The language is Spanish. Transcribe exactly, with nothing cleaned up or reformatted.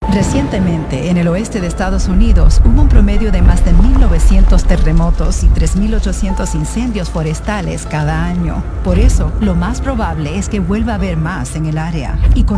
Recientemente, en el oeste de Estados Unidos, hubo un promedio de más de mil novecientos terremotos y tres mil ochocientos incendios forestales cada año. Por eso, lo más probable es que vuelva a haber más en el área. Y con